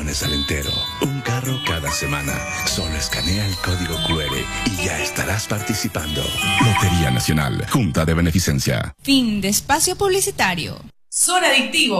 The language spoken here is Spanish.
millones al entero. Un carro cada semana. Solo escanea el código QR y ya estarás participando. Lotería Nacional, Junta de Beneficencia. Fin de espacio publicitario. Son Adictivo.